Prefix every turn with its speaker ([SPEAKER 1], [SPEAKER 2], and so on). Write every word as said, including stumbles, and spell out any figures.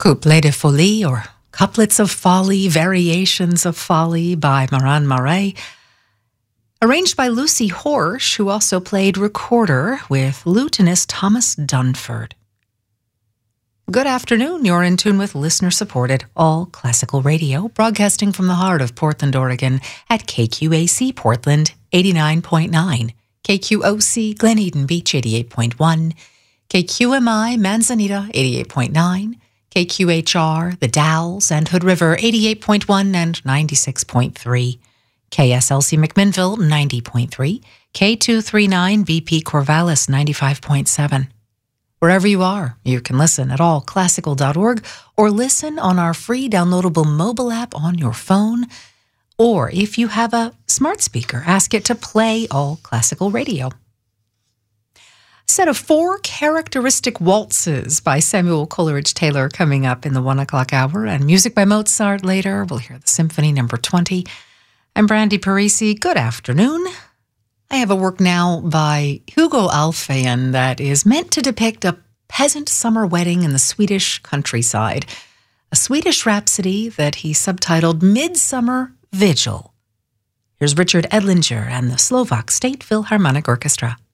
[SPEAKER 1] Couplet de Folie, or Couplets of Folly, Variations of Folly by Maran Marais, arranged by Lucy Horsch, who also played recorder with lutenist Thomas Dunford. Good afternoon. You're in tune with listener-supported all classical radio, broadcasting from the heart of Portland, Oregon at K Q A C Portland eighty-nine point nine, K Q O C Glen Eden Beach eighty-eight point one, K Q M I Manzanita eighty-eight point nine, K Q H R The Dalles and Hood River eighty-eight point one and ninety-six point three, K S L C McMinnville ninety point three, K two thirty-nine B P Corvallis ninety-five point seven. Wherever you are, you can listen at all classical dot org or listen on our free downloadable mobile app on your phone. Or if you have a smart speaker, ask it to play All Classical Radio. A set of four characteristic waltzes by Samuel Coleridge Taylor coming up in the one o'clock hour, and music by Mozart later. We'll hear the Symphony Number twenty. I'm Brandy Parisi. Good afternoon. I have a work now by Hugo Alfvén that is meant to depict a peasant summer wedding in the Swedish countryside, a Swedish rhapsody that he subtitled Midsummer Vigil. Here's Richard Edlinger and the Slovak State Philharmonic Orchestra.